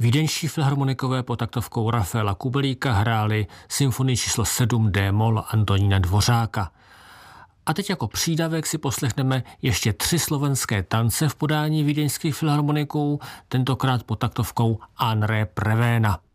Vídeňští filharmonikové pod taktovkou Rafaela Kubelíka hráli symfonii číslo 7 D-moll Antonína Dvořáka. A teď jako přídavek si poslechneme ještě 3 slovenské tance v podání vídeňských filharmoniků, tentokrát pod taktovkou André Prevéna.